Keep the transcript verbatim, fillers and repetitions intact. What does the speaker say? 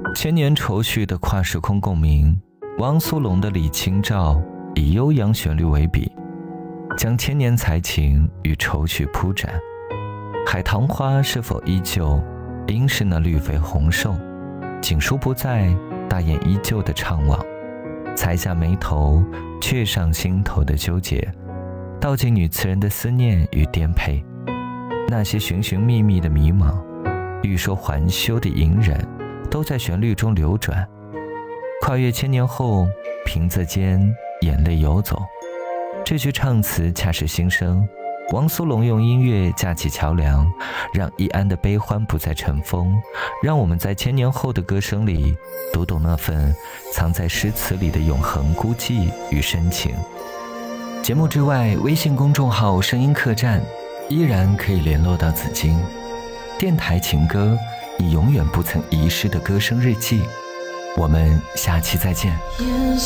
千年愁绪的跨时空共鸣，汪苏泷的《李清照》以悠扬旋律为笔，将千年才情与愁绪铺展。海棠花是否依旧，应是那绿肥红瘦，锦书不在，大雁依旧的怅望，才下眉头，却上心头的纠结，道尽女词人的思念与颠沛。那些寻寻觅觅的迷茫，欲说还休的隐忍，都在旋律中流转。跨越千年后，平仄间眼泪游走，这句唱词恰是心声。汪苏泷用音乐架起桥梁，让易安的悲欢不再尘封，让我们在千年后的歌声里读懂那份藏在诗词里的永恒孤寂与深情。节目之外，微信公众号声音客栈依然可以联络到紫荆。电台情歌，你永远不曾遗失的歌声日记。我们下期再见。